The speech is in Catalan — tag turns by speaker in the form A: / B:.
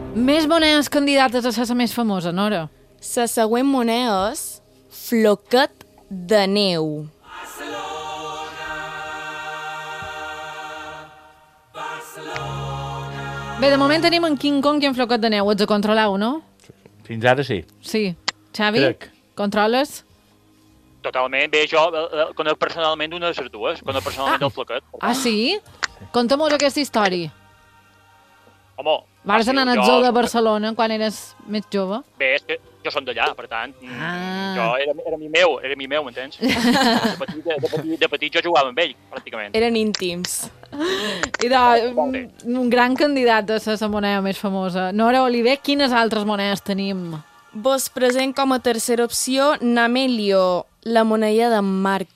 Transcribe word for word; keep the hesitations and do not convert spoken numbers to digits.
A: Més monedes candidates a ser la més famosa, Nora.
B: La següent moneda és floquet de neu.
A: Bé, de moment tenim en King Kong i en Floquet de Neu. Ets a controlar-ho, no?
C: Fins ara sí.
A: Sí. Xavi,
C: Crec.
A: controles?
D: Totalment. Bé, jo eh, conec personalment una de les dues. Conec personalment el floquet.
A: Ah, sí? Conta-mos aquesta història.
D: Home...
A: Vas
D: fàcil,
A: anar al
D: jo-
A: zoo de Barcelona quan eres més jove?
D: Bé, és que jo som d'allà, per tant, mm,
A: Ah.
D: jo era, era mi meu, era mi meu, m'entens? De, petit, de, petit, de petit jo jugava amb ell, pràcticament.
B: Eren íntims.
A: I de, un, un gran candidat a ser la moneda més famosa. Nora Oliver, quines altres monedes tenim?
B: Vos present com a tercera opció Namelio, la moneda de Marc